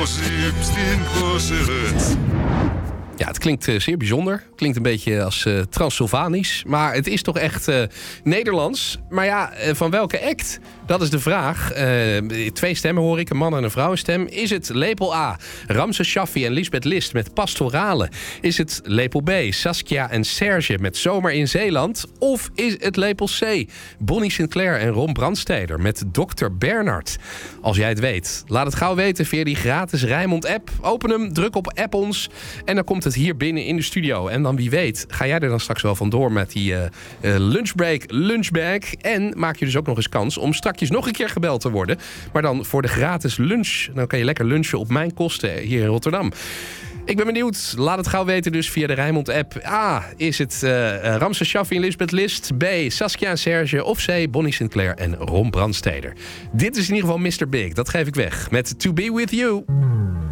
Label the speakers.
Speaker 1: Ja, het klinkt zeer bijzonder. Klinkt een beetje als Transylvanisch. Maar het is toch echt Nederlands. Maar ja, van welke act? Dat is de vraag. 2 stemmen hoor ik, een man en een vrouwenstem. Is het lepel A, Ramses Shaffi en Lisbeth List met Pastorale? Is het lepel B, Saskia en Serge met Zomer in Zeeland? Of is het lepel C, Bonnie Sinclair en Ron Brandsteder met Dr. Bernard? Als jij het weet, laat het gauw weten via die gratis Rijnmond-app. Open hem, druk op App ons en dan komt het hier binnen in de studio. En dan wie weet, ga jij er dan straks wel vandoor met die lunchbreak lunchbag. En maak je dus ook nog eens kans om straks nog een keer gebeld te worden. Maar dan voor de gratis lunch. Dan kan je lekker lunchen op mijn kosten hier in Rotterdam. Ik ben benieuwd. Laat het gauw weten dus via de Rijnmond-app. A, is het Ramses Shaffi en Lisbeth List? B, Saskia en Serge? Of C, Bonnie Sinclair en Ron Brandsteder? Dit is in ieder geval Mr. Big. Dat geef ik weg met To Be With You.